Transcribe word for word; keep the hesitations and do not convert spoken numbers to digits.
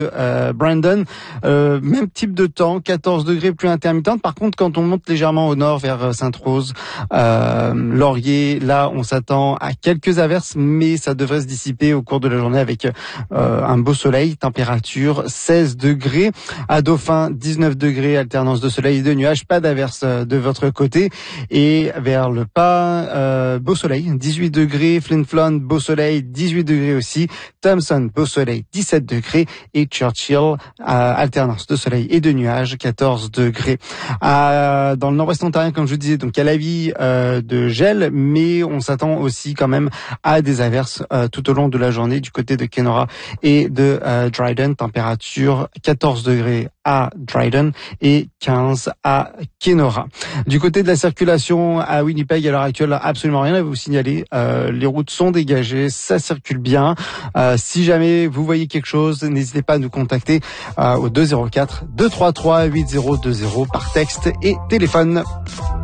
Euh, Brandon, euh, même type de temps, quatorze degrés, pluie intermittente. Par contre, quand on monte légèrement au nord vers Sainte-Rose, euh, Laurier, là, on s'attend à quelques averses, mais ça devrait se dissiper au cours de la journée avec euh, un beau soleil. Température seize degrés. À Dauphin, dix-neuf degrés, alternance de soleil et de nuages. Pas d'averses de votre côté. Et vers le Pas, euh, beau soleil, dix-huit degrés. Flin Flon, beau soleil, dix-huit degrés aussi. Thomson, beau soleil, dix-sept degrés. Et Churchill, euh, alternance de soleil et de nuages, quatorze degrés. Euh, dans le nord-ouest ontarien, comme je vous disais, donc il y a l'avis euh, de gel, mais on s'attend aussi quand même à des averses euh, tout au long de la journée du côté de Kenora et de euh, Dryden. Température quatorze degrés à Dryden et quinze à Kenora. Du côté de la circulation à Winnipeg, à l'heure actuelle, absolument rien à vous signaler. Euh, les routes sont dégagées, ça circule bien. Euh, si jamais vous voyez quelque chose, n'hésitez pas à nous contacter euh, au deux zéro quatre, deux trois trois, huit zéro deux zéro par texte et téléphone.